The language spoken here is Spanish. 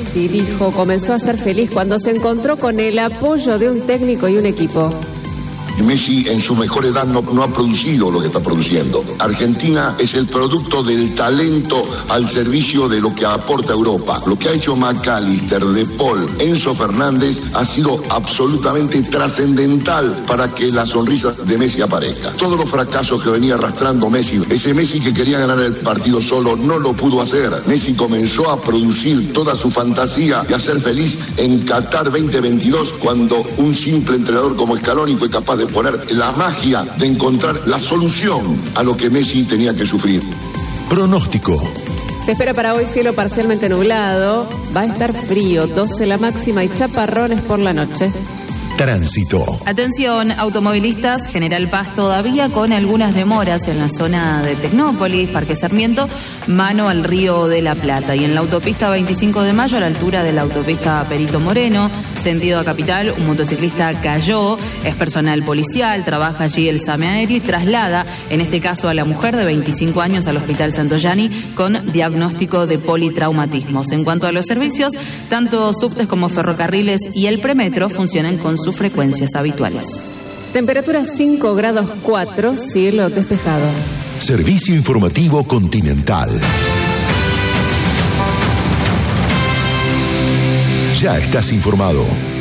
Messi dijo comenzó a ser feliz cuando se encontró con el apoyo de un técnico y un equipo. Messi en su mejor edad no ha producido lo que está produciendo. Argentina es el producto del talento al servicio de lo que aporta Europa. Lo que ha hecho McAllister, De Paul, Enzo Fernández ha sido absolutamente trascendental para que la sonrisa de Messi aparezca. Todos los fracasos que venía arrastrando Messi, ese Messi que quería ganar el partido solo, no lo pudo hacer. Messi comenzó a producir toda su fantasía y a ser feliz en Qatar 2022 cuando un simple entrenador como Scaloni fue capaz de poner la magia de encontrar la solución a lo que Messi tenía que sufrir. Pronóstico. Se espera para hoy cielo parcialmente nublado, va a estar frío, 12 la máxima y chaparrones por la noche. Tránsito. Atención, automovilistas, General Paz todavía con algunas demoras en la zona de Tecnópolis, Parque Sarmiento, mano al Río de la Plata. Y en la autopista 25 de Mayo, a la altura de la autopista Perito Moreno, sentido a Capital, un motociclista cayó, es personal policial, trabaja allí el SAME Aéreo y traslada, en este caso a la mujer de 25 años, al Hospital Santoyani con diagnóstico de politraumatismos. En cuanto a los servicios, tanto subtes como ferrocarriles y el premetro funcionan con sus frecuencias habituales. Temperatura 5 grados 4, cielo despejado. Servicio informativo Continental. Ya estás informado.